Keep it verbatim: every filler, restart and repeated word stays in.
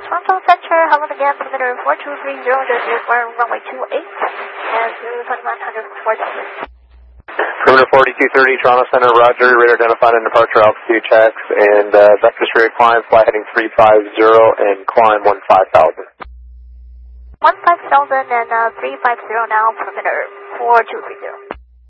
Toronto Center, hello again, perimeter four two three zero, this is where runway two eight, and through twenty-one hundred four thousand. Perimeter forty-two thirty, Toronto Center, roger, radar identified and departure altitude checks, and uh, vector straight climb, fly heading three five zero, and climb one five thousand. one five thousand and uh, three five zero now, perimeter four two three zero.